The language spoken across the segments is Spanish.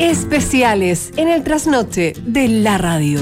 Especiales en el trasnoche de la radio.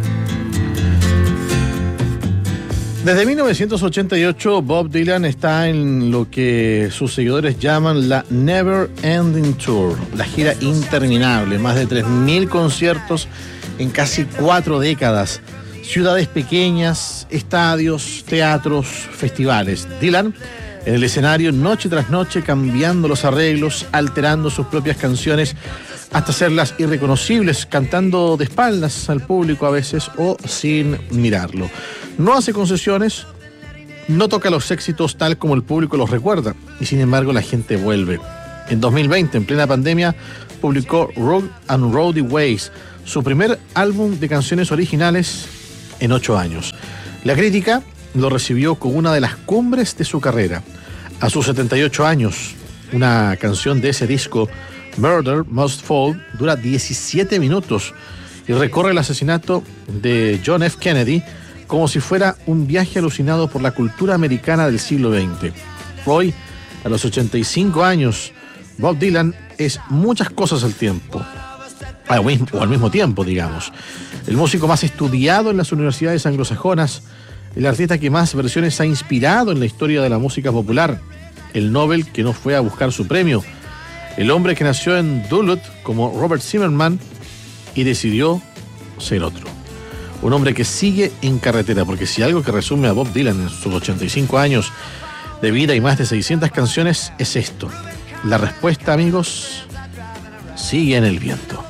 Desde 1988, Bob Dylan está en lo que sus seguidores llaman la Never Ending Tour, la gira interminable, más de 3.000 conciertos en casi 4 décadas, ciudades pequeñas, estadios, teatros, festivales. Dylan en el escenario noche tras noche, cambiando los arreglos, alterando sus propias canciones hasta hacerlas irreconocibles, cantando de espaldas al público a veces o sin mirarlo. No hace concesiones, no toca los éxitos tal como el público los recuerda, y sin embargo la gente vuelve. En 2020, en plena pandemia, publicó Road and Roadie Ways, su primer álbum de canciones originales en 8 años. La crítica lo recibió como una de las cumbres de su carrera. A sus 78 años, una canción de ese disco, Murder Must Fall, dura 17 minutos y recorre el asesinato de John F. Kennedy como si fuera un viaje alucinado por la cultura americana del siglo XX. Hoy, a los 85 años, Bob Dylan es muchas cosas al mismo tiempo, digamos. El músico más estudiado en las universidades anglosajonas, el artista que más versiones ha inspirado en la historia de la música popular, el Nobel que no fue a buscar su premio, el hombre que nació en Duluth como Robert Zimmerman y decidió ser otro. Un hombre que sigue en carretera, porque si algo que resume a Bob Dylan en sus 85 años de vida y más de 600 canciones es esto. La respuesta, amigos, sigue en el viento.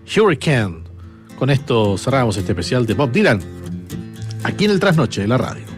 Hurricane. Con esto cerramos este especial de Bob Dylan, aquí en el Trasnoche de la radio.